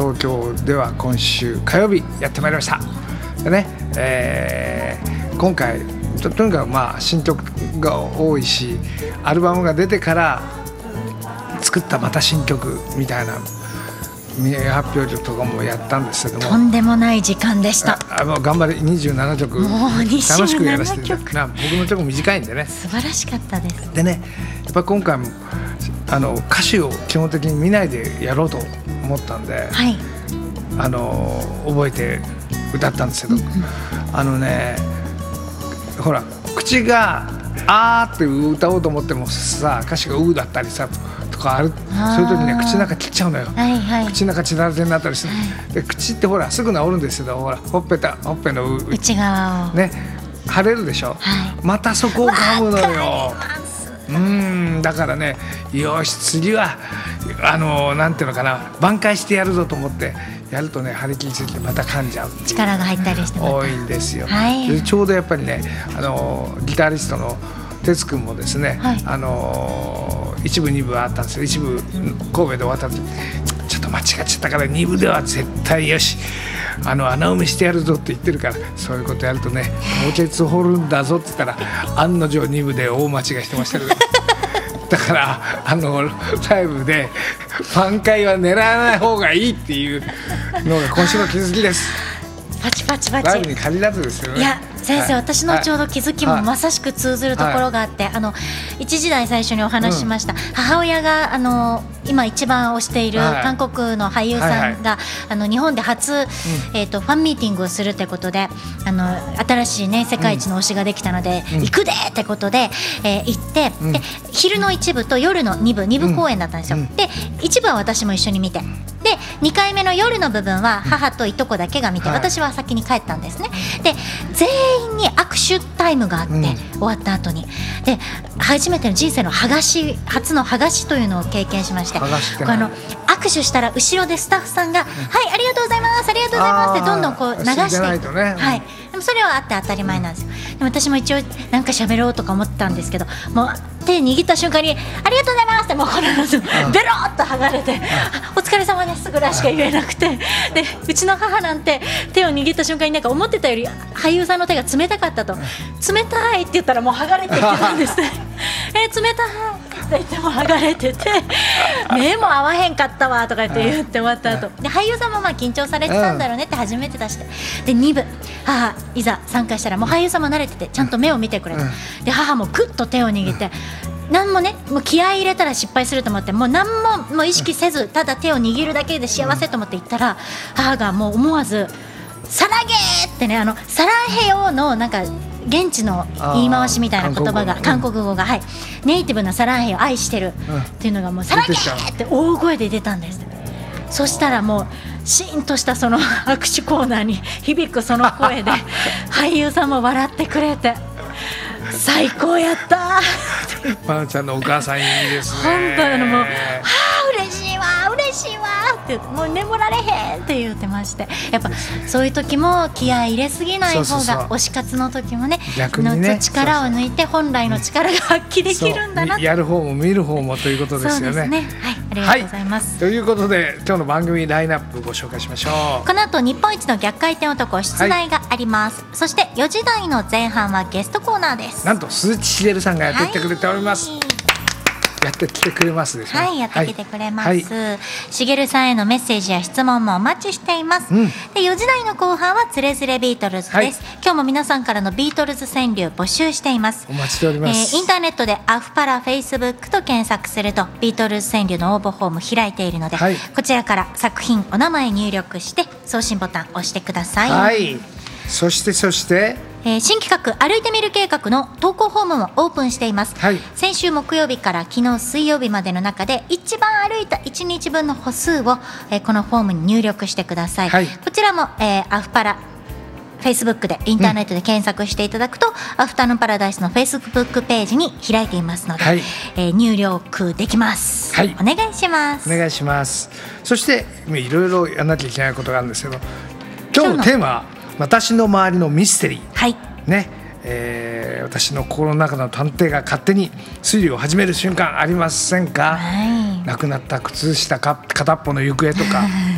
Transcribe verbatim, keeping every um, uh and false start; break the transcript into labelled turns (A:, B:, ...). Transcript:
A: 東京では今週火曜日やってまいりましたでね、えー、今回 と, とにかくまあ新曲が多いしアルバムが出てから作ったまた新曲みたいな発表とかもやったんですけども、
B: とんでもない時間でした。
A: ああもう頑張りにじゅうななきょく楽しくやらせていただくな。僕の曲短いんでね
B: 素晴らしかったです。
A: でねやっぱ今回もあの歌詞を基本的に見ないでやろうと思ったんで、
B: はい、
A: あの覚えて歌ったんですけど、うんうん、あのねほら口があーって歌おうと思ってもさ歌詞がうーだったりさとかあるそういう時にね口の中切っちゃうのよ、はいはい、口の中血だらけになったりする、はい、で口ってほらすぐ治るんですけどほらほっぺたほっぺの
B: 内側を
A: ね腫れるでしょ、はい、またそこを噛むのよ。うんだからねよし次はあのなんていうのかな挽回してやるぞと思ってやるとね張り切りすぎてまた噛んじゃう
B: 力が入ったりして
A: 多いんですよ、
B: はい、
A: でちょうどやっぱりねあのギタリストの哲くんもですね、はい、あの一部二部あったんですよ。一部神戸で終わった時ちょっと間違っちゃったから二部では絶対よしあの穴埋めしてやるぞって言ってるからそういうことやるとね墓穴掘るんだぞって言ったら案の定二部で大間違いしてましたけどだからあのライブで挽回は狙わない方がいいっていうのが今週の気づきです。
B: パチパチパチ
A: ライブに限らずですよね。
B: いや先生、はい、私のちょうど気づきもまさしく通ずるところがあって、はい、あの一時代最初にお話ししました、うん、母親があの今一番推している韓国の俳優さんが、はいはい、あの日本で初、うんえー、とファンミーティングをするということであの新しい、ね、世界一の推しができたので、うん、行くでってことで、えー、行って、うん、で昼の一部と夜の二部二部公演だったんですよ、うん、で一部は私も一緒に見てでにかいめの夜の部分は母といとこだけが見て、うん、私は先に帰ったんですね。で全員に握手タイムがあって、うん、終わった後にで初めての人生の剥がし初の剥がしというのを経験しまして、あの握手したら後ろでスタッフさんが、うん、はいありがとうございますありがとうございますってどんどんこう流していく、ねはい、でもそれはあって当たり前なんですよ、うん、でも私も一応なんか喋ろうとか思ってたんですけどもう手握った瞬間にありがとうございますってもうこのベロッと剥がれてお疲れ様ですぐらいしか言えなくてでうちの母なんて手を握った瞬間になんか思ってたより俳優さんの手が冷たかったと冷たいって言ったらもう剥がれてきてたんですねえー、冷たいって言っても剥がれてて目も合わへんかったわとか言って言って終わった後で俳優さんもまあ緊張されてたんだろうねって初めて出してでに部母いざ参加したらもう俳優さんも慣れててちゃんと目を見てくれたで母もグッと手を握って何もねもう気合い入れたら失敗すると思ってもう何ももう意識せずただ手を握るだけで幸せと思って言ったら母がもう思わずサラゲーってねあのサラヘヨのなんか現地の言い回しみたいな言葉が韓国語が、はい、ネイティブなサラヘヨ愛してるっていうのがもうサラゲーって大声で出たんです。そしたらもうシーンとしたその握手コーナーに響くその声で俳優さんも笑ってくれて最高やった
A: まなちゃんのお母さんいいですね。
B: 本当にもうはあ嬉しいわ嬉しいわってもう眠られへんって言ってましてやっぱそういう時も気合い入れすぎない方が推し活の時もね
A: 逆にね
B: の力を抜いて本来の力が発揮できるんだな
A: やる方も見る方もということですよね。
B: そうですね、はい、ありがとうございます、
A: はい、ということで今日の番組ラインナップご紹介しましょう。
B: この後日本一の逆回転男出題があります、はい、そしてよじ台の前半はゲストコーナーです。
A: なんと鈴木しげるさんがやってきてくれております、はい、やってきてくれますでしょう、ね、
B: はいやってきてくれます、
A: はい
B: はい、しげるさんへのメッセージや質問もお待ちしています、うん、でよじ台の後半はつれづれビートルズです、はい、今日も皆さんからのビートルズ川柳募集しています。
A: お待ちしております、
B: えー、インターネットでアフパラフェイスブックと検索するとビートルズ川柳の応募フォーム開いているので、はい、こちらから作品お名前入力して送信ボタン押してください、
A: はい、そしてそして
B: えー、新企画歩いてみる計画の投稿フォームもオープンしています、はい、先週木曜日から昨日水曜日までの中で一番歩いたいちにちぶんの歩数を、えー、このフォームに入力してください、はい、こちらも、えー、アフパラフェイスブックでインターネットで検索していただくと、うん、アフタヌーンパラダイスのフェイスブックページに開いていますので、はい、えー、入力できます、はい、お願いします
A: お願いします。そしていろいろやらなきゃいけないことがあるんですけど今日のテーマは私の周りのミステリー、はいねえー、私の心の中の探偵が勝手に推理を始める瞬間ありませんか、はい、なくなった靴下か片っぽの行方とか